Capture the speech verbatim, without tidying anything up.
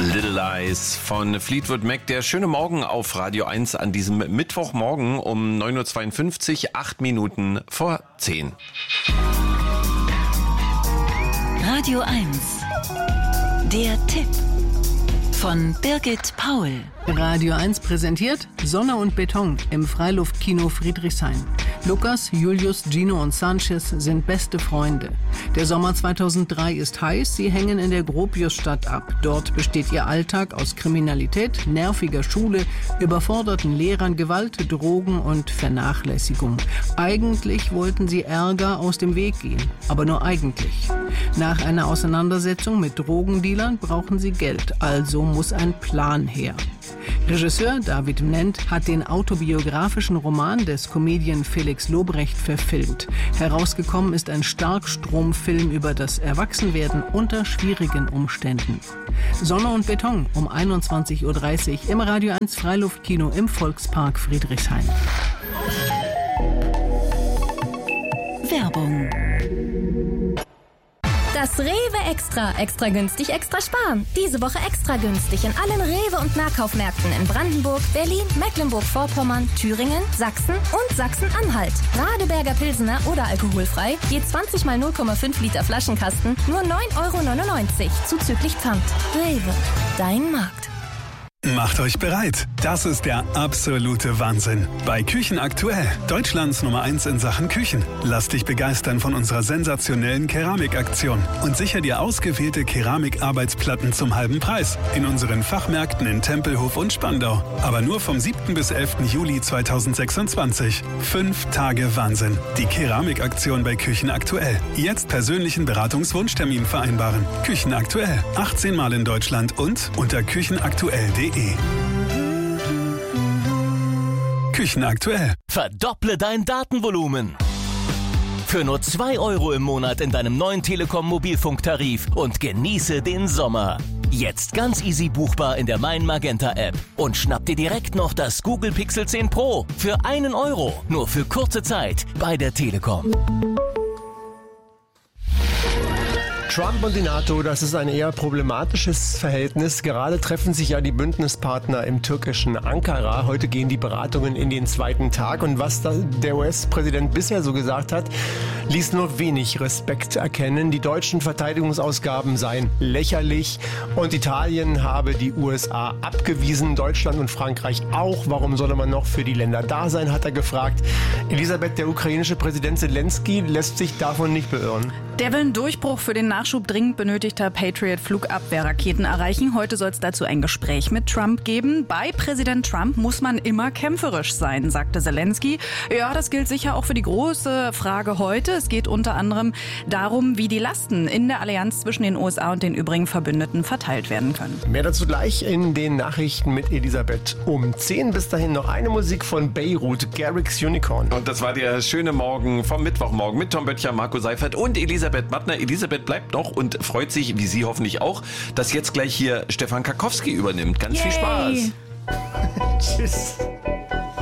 Little Eyes von Fleetwood Mac. Der schöne Morgen auf Radio eins an diesem Mittwochmorgen um neun Uhr zweiundfünfzig, acht Minuten vor zehn. Radio eins. Der Tipp von Birgit Paul. Radio eins präsentiert Sonne und Beton im Freiluftkino Friedrichshain. Lukas, Julius, Gino und Sanchez sind beste Freunde. Der Sommer zweitausenddrei ist heiß, sie hängen in der Gropiusstadt ab. Dort besteht ihr Alltag aus Kriminalität, nerviger Schule, überforderten Lehrern, Gewalt, Drogen und Vernachlässigung. Eigentlich wollten sie Ärger aus dem Weg gehen, aber nur eigentlich. Nach einer Auseinandersetzung mit Drogendealern brauchen sie Geld, also muss ein Plan her. Regisseur David Nent hat den autobiografischen Roman des Comedian Felix Lobrecht verfilmt. Herausgekommen ist ein Starkstromfilm über das Erwachsenwerden unter schwierigen Umständen. Sonne und Beton um einundzwanzig Uhr dreißig im Radio eins Freiluftkino im Volkspark Friedrichshain. Werbung. Das Rewe Extra. Extra günstig, extra sparen. Diese Woche extra günstig in allen Rewe- und Nahkaufmärkten in Brandenburg, Berlin, Mecklenburg-Vorpommern, Thüringen, Sachsen und Sachsen-Anhalt. Radeberger Pilsener oder alkoholfrei, je zwanzig mal null Komma fünf Liter Flaschenkasten, nur neun Euro neunundneunzig, zuzüglich Pfand. Rewe, dein Markt. Macht euch bereit. Das ist der absolute Wahnsinn. Bei Küchen aktuell, Deutschlands Nummer eins in Sachen Küchen. Lass dich begeistern von unserer sensationellen Keramikaktion und sicher dir ausgewählte Keramikarbeitsplatten zum halben Preis in unseren Fachmärkten in Tempelhof und Spandau. Aber nur vom siebten bis elften Juli zweitausendsechsundzwanzig. Fünf Tage Wahnsinn. Die Keramikaktion bei Küchen aktuell. Jetzt persönlichen Beratungswunschtermin vereinbaren. Küchen aktuell. achtzehn Mal in Deutschland und unter küchenaktuell punkt de. Küchen aktuell. Verdopple dein Datenvolumen. Für nur zwei Euro im Monat in deinem neuen Telekom Mobilfunktarif und genieße den Sommer. Jetzt ganz easy buchbar in der Mein Magenta App. Und schnapp dir direkt noch das Google Pixel zehn Pro für einen Euro. Nur für kurze Zeit bei der Telekom. Trump und die NATO, das ist ein eher problematisches Verhältnis. Gerade treffen sich ja die Bündnispartner im türkischen Ankara. Heute gehen die Beratungen in den zweiten Tag. Und was da der U S-Präsident bisher so gesagt hat, ließ nur wenig Respekt erkennen. Die deutschen Verteidigungsausgaben seien lächerlich und Italien habe die U S A abgewiesen, Deutschland und Frankreich auch. Warum solle man noch für die Länder da sein, hat er gefragt. Elisabeth, der ukrainische Präsident Zelensky lässt sich davon nicht beirren. Der will einen Durchbruch für den Nachschub dringend benötigter Patriot-Flugabwehrraketen erreichen. Heute soll es dazu ein Gespräch mit Trump geben. Bei Präsident Trump muss man immer kämpferisch sein, sagte Zelensky. Ja, das gilt sicher auch für die große Frage heute. Es geht unter anderem darum, wie die Lasten in der Allianz zwischen den U S A und den übrigen Verbündeten verteilt werden können. Mehr dazu gleich in den Nachrichten mit Elisabeth um zehn. Bis dahin noch eine Musik von Beirut, Garrix Unicorn. Und das war der schöne Morgen vom Mittwochmorgen mit Tom Böttcher, Marco Seifert und Elisabeth Mattner. Elisabeth bleibt noch und freut sich, wie Sie hoffentlich auch, dass jetzt gleich hier Stefan Karkowski übernimmt. Ganz Yay. viel Spaß. Tschüss.